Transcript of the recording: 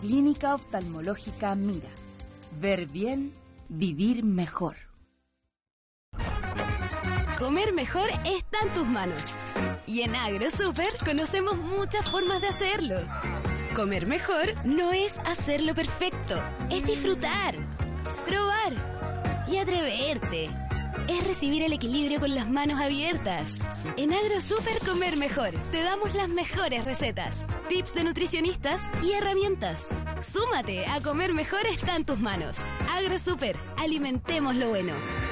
Clínica Oftalmológica Mira. Ver bien, vivir mejor. Comer mejor está en tus manos. Y en AgroSuper conocemos muchas formas de hacerlo. Comer mejor no es hacerlo perfecto, es disfrutar, probar y atreverte. Es recibir el equilibrio con las manos abiertas. En AgroSuper Comer Mejor te damos las mejores recetas, tips de nutricionistas y herramientas. Súmate a Comer Mejor está en tus manos. AgroSuper, alimentemos lo bueno.